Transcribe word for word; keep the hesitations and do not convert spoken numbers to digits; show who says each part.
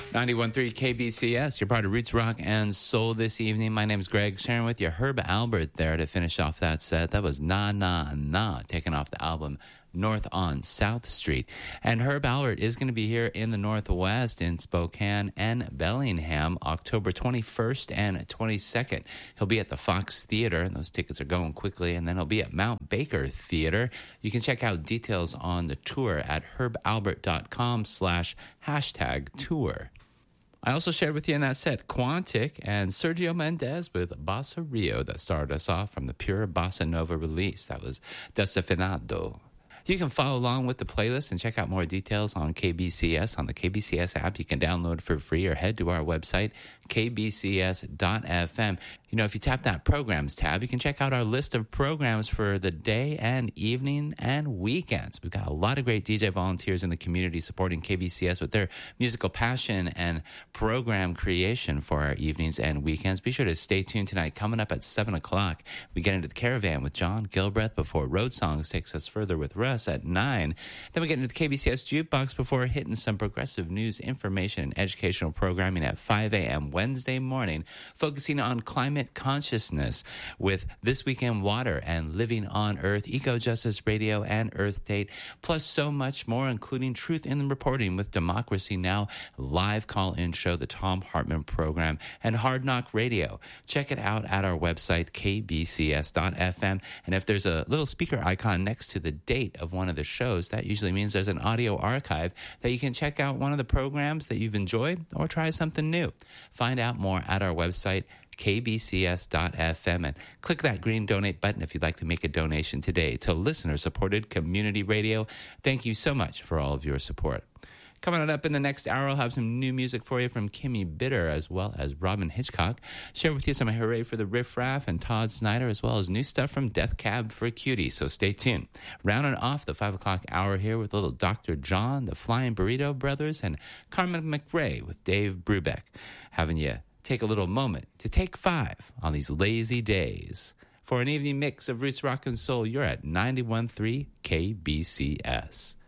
Speaker 1: ninety-one point three K B C S, you're part of Roots Rock and Soul this evening. My name's Greg, sharing with you Herb Alpert there to finish off that set. That was Na Na Na, taken off the album North on South Street. And Herb Alpert is going to be here in the Northwest in Spokane and Bellingham, October twenty-first and twenty-second. He'll be at the Fox Theater, and those tickets are going quickly, and then he'll be at Mount Baker Theater. You can check out details on the tour at herbalbert.com slash hashtag tour. I also shared with you in that set Quantic and Sergio Mendes with Bossa Rio that started us off from the Pure Bossa Nova release. That was Desafinado. You can follow along with the playlist and check out more details on K B C S on the K B C S app. You can download for free or head to our website, k b c s dot f m. You know, if you tap that programs tab, you can check out our list of programs for the day and evening and weekends. We've got a lot of great D J volunteers in the community supporting K B C S with their musical passion and program creation for our evenings and weekends. Be sure to stay tuned tonight. Coming up at seven o'clock, we get into the Caravan with John Gilbreth before Road Songs takes us further with Russ at nine. Then we get into the K B C S Jukebox before hitting some progressive news, information, and educational programming at five a.m. Wednesday morning, focusing on climate consciousness with This Weekend Water and Living on Earth, Eco Justice Radio, and Earth Date, plus so much more, including Truth in Reporting with Democracy Now!, live call-in show, the Tom Hartman Program, and Hard Knock Radio. Check it out at our website, k b c s dot f m, and if there's a little speaker icon next to the date of one of the shows, that usually means there's an audio archive that you can check out one of the programs that you've enjoyed or try something new. Find out more at our website, k b c s dot f m, and click that green donate button if you'd like to make a donation today to listener-supported community radio. Thank you so much for all of your support. Coming on up in the next hour, I'll have some new music for you from Kimmy Bitter as well as Robin Hitchcock. Share with you some Hooray for the Riff Raff and Todd Snyder, as well as new stuff from Death Cab for Cutie, so stay tuned. Rounding off the five o'clock hour here with little Doctor John, the Flying Burrito Brothers, and Carmen McRae with Dave Brubeck, having you take a little moment to take five on these lazy days. For an evening mix of Roots Rock and Soul, you're at ninety-one point three K B C S.